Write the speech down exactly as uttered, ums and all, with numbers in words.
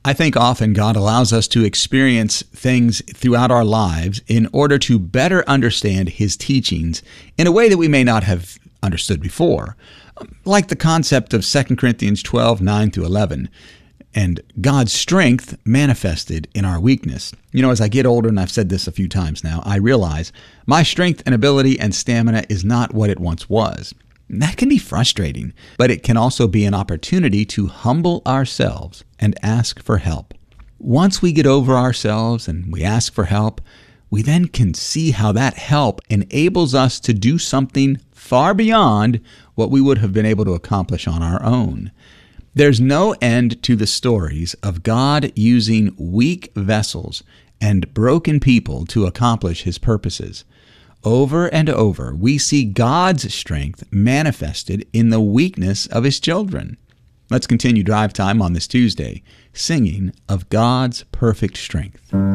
I think often God allows us to experience things throughout our lives in order to better understand His teachings in a way that we may not have understood before, like the concept of Second Corinthians twelve, nine through eleven, and God's strength manifested in our weakness. You know, as I get older, and I've said this a few times now, I realize my strength and ability and stamina is not what it once was. That can be frustrating, but it can also be an opportunity to humble ourselves and ask for help. Once we get over ourselves and we ask for help, we then can see how that help enables us to do something far beyond what we would have been able to accomplish on our own. There's no end to the stories of God using weak vessels and broken people to accomplish His purposes. Over and over, we see God's strength manifested in the weakness of His children. Let's continue Drive Time on this Tuesday, singing of God's perfect strength.